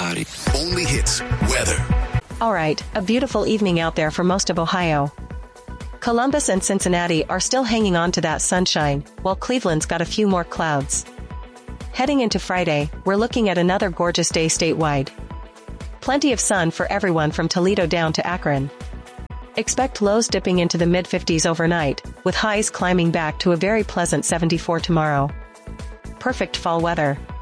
Cincinnati. Only hits weather. All right, a beautiful evening out there for most of Ohio. Columbus and Cincinnati are still hanging on to that sunshine, while Cleveland's got a few more clouds. Heading into Friday, we're looking at another gorgeous day statewide. Plenty of sun for everyone from Toledo down to Akron. Expect lows dipping into the mid-50s overnight, with highs climbing back to a very pleasant 74 tomorrow. Perfect fall weather.